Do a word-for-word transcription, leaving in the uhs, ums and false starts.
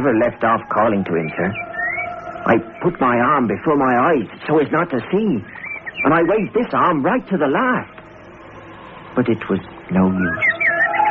never left off calling to him, sir. I put my arm before my eyes so as not to see, and I waved this arm right to the last. But it was no use.